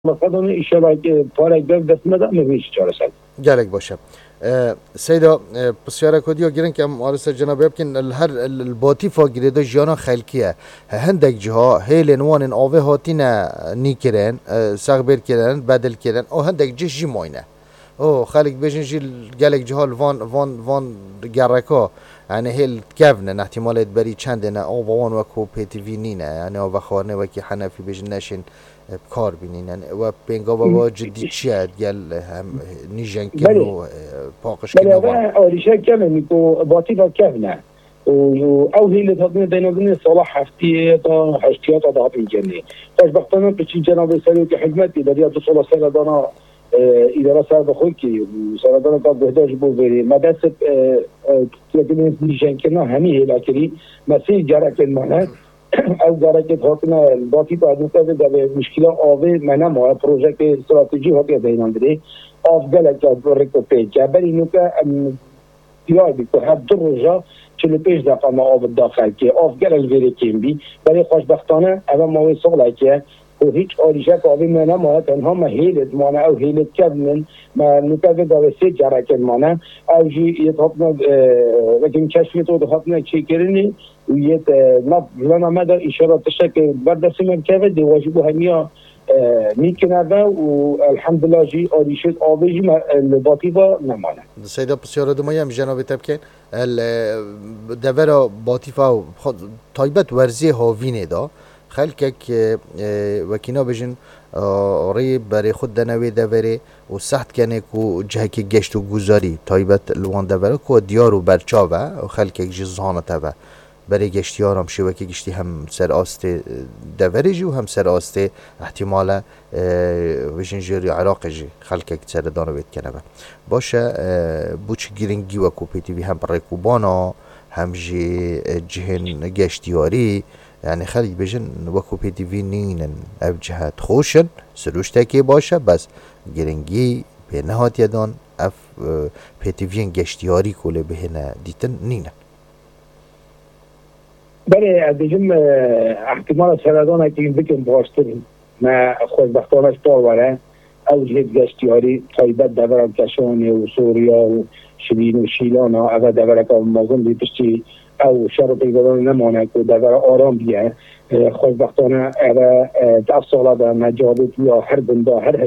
خودم ایشالا که پاره گرد دست مده میویش چاره سد گلک باشه سیدا بسیار کدیو گیرن که مارس جناب یبکن هر الباتی فاگریده جانا خلقیه هندک جها هیل نوان آوه هاتینا نیکرن سغبر کرن بدل کرن او هندک جش جی موینه او خلق بيجن جي قالك جهال فان جركا يعني هي الكافنة احتمالات بري چندنا او وان وكو بي تي في نينا يعني او بخارنه وكي حنفي بيجن ناشن بكار بينين يعني و بينغا بابا جدي تشاد قال هم نيجن كنو باقش بله كنو وان آریشه کمه میکو باتی و کفنه او هیل تاتنه دینادنی صلاح هفتی تا هشتیات تا دهات میکنی خوشبختانه پچی جناب سریو که حکمتی در یاد صلاح سردانا اداره سر بخوی که سردانا تا بهداشت بو بری مدرسه تکنیز نیجن کنه همی هیلا کری مسیح جرکن منه از جرکت هاتنه باتی تا ادنسه ده مشکل آوه منه ما پروژه استراتژی هاتی دیناندری افضل که برکو پیچه بر اینو که دیار بی که هر دو روزا 45 دقیقه ما آب داخل که افضل الویره کم بی برای خوشبختانه اول ما سوال که و هیچ آریشه که آبی منه ما تنها ما هیلت مانه او هیلت کردن ما نکته داره سه جرکت مانه او جی یه تاپنا وکیم کشفیت و دهاتنا چی کرنی و یه لنا مدر اشارات شکل بردستی من که دی واجبو همیا میکنه و الحمدلله جی آریشت آبی باتی با نمانه سيدا بسيارة دمايا من جناب تبكين دورا باطيفا طيبت ورزي هاوينه دا خلقك وكينا بجن ريب بري خود دنوي دوره و سحت کنه کو جهك گشت و گذاری طيبت الوان دوره کو دیارو برچاوه و خلقك جي زهانه تبه برای گشتیارم شبکه گشتی هم سر آست دوری و هم سر آست احتمال ویژن جوری عراق جی خلک سر دانو بید کنه باشه بوچ گیرنگی و کوپیتی وی هم برای کوبانا هم جی جهن گشتیاری يعني خلي بيجن وكو بي تي في نين اف جهات خوشن سروشتاكي باشه بس گرنگی به نهات یدان اف بي تي في گشتیاری کوله بهنه دیتن نینه بله از دیجم احتمال سردان که این بکن باشترین ما خوشبختانش باوره او جهد گشتیاری طایبت دورم کشانی و سوریا و شبین و شیلان ها او دوره که مازم دیپشتی او شرطی بدان نمانه که دوره آرام بیه خوشبختانه او دف ساله در مجابت یا هر بنده هر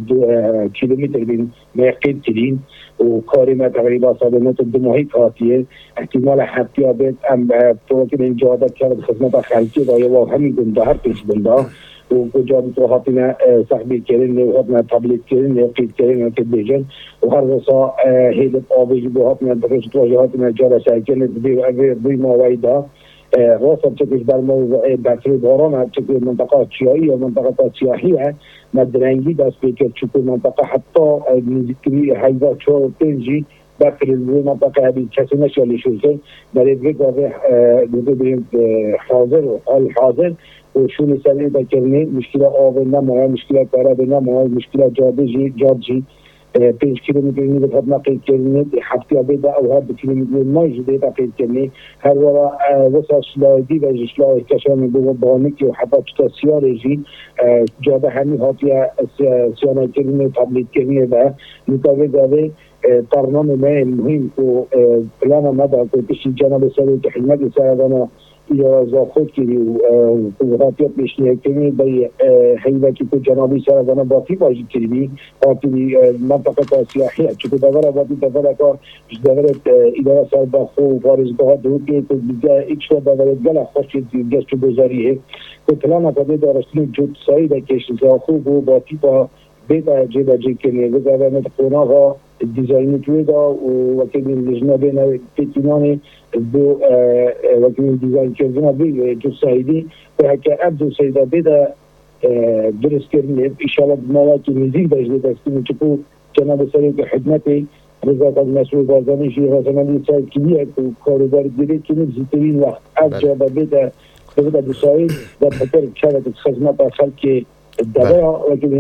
2 کیلومتر بین میقید ترین و کاری ما تقریبا سالمت 2 ماهی کاتیه احتمال حتی آبید هم توقع این جادت کرد خدمت خلقی دایه و همین بنده هر پیش بنده و جادت و حاطینا سخبی کرن و حاطینا تبلیت کرن و قید کرن و کد بیجن و هر رسا هیلت آبیج و حاطینا درست واجه حاطینا جارة ساکن بی ماویده راست چکش در موضوع بطری باران هست چکش منطقه چیایی و منطقه سیاحی هست مدرنگی دست بیکر چکش منطقه حتی نزدیکی حیوه 4 و 5 بطری منطقه هبی کسی نشالی شده در این بگاه بگویم حاضر و حال حاضر و شونی سریع بکرنی مشکل آب نمایه مشکل کارب نمایه مشکل جادجی 5 کیلومتر نیمه خود نقید کردنی هفته بیدا او هر 2 کیلومتر مایج دیتا قید کردنی هر ورا وسط شلایدی و شلای کشانی بو بانی که حتی چطور سیارجی جاده همی هاتیه سیانه کردنی تبلیغ کردنی و نکاوه داده برنامه مهم و پلان مدار که پیشی جناب سری که حکمت سردانا یا خود کردی و غاطیت میشنیه کنی بای حیوه که تو جنابی سردانا باقی باجی کردی باقی منطقه سیاحیه چون دوره باقی دوره که دوره اداره سرباخو و فارزگاه دو که ایچ دوره گله خوشی گشت و گذاریه که پلان کده دارستین جود سایده کشت زاخو و باقی با بیده جیده جی کنی و دوره قناها دیزاینی توی دا و وکیلی لجنه بین پیتینانی دو وکیلی دیزاین کردن بی جو سایدی و هکه ابزو سایده بیده درست کردن ایشالله مواد نزیک داشته دستیم چکو جناب سری که خدمتی رضایت از مسئول بازدانشی رسانه‌ای سایت کلیه که کاروبار دیگه که نزدیکترین وقت از جواب بیده دو ساید در خاطر شرط خدمت خلق دوره وکیلی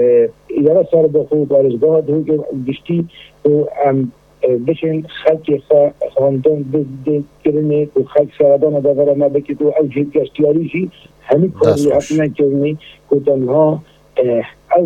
اداره سر بخو بارزگاه دو که گشتی و بشین خلق خواندن کرنه و خلق سردان دوره ما بکی تو او جهد گشتیاری جی همین کاری حتی نکرنی که تنها